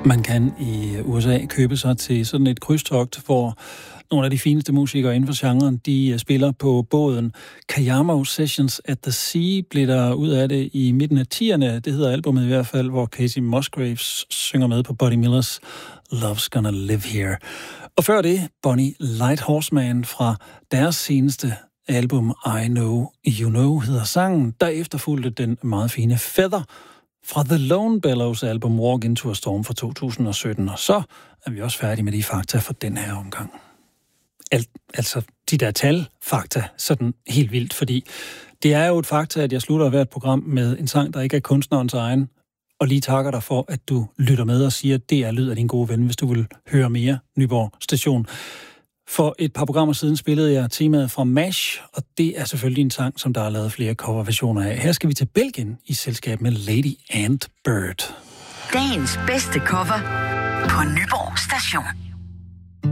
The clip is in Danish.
Man kan i USA købe sig til sådan et krydstogt, hvor nogle af de fineste musikere inden for genren, de spiller på båden. Kayamo Sessions at the Sea blev der ud af det i midten af 10'erne. Det hedder albumet i hvert fald, hvor Casey Musgraves synger med på Buddy Millers Love's Gonna Live Here. Og før det, Bonnie Light Horseman fra deres seneste album I Know You Know hedder sangen. Der efterfulgte den meget fine Feather fra The Lone Bellows album Walk Into a Storm fra 2017. Og så er vi også færdige med de fakta for den her omgang. Altså de der tal-fakta, sådan helt vildt, fordi det er jo et fakta, at jeg slutter hvert program med en sang, der ikke er kunstnerens egen, og lige takker dig for, at du lytter med og siger, at det er lyd af din gode ven, hvis du vil høre mere Nyborg Station. For et par programmer siden spillede jeg temaet fra MASH, og det er selvfølgelig en sang, som der er lavet flere coverversioner af. Her skal vi til Belgien i selskab med Lady and Bird. Dagens bedste cover på Nyborg Station.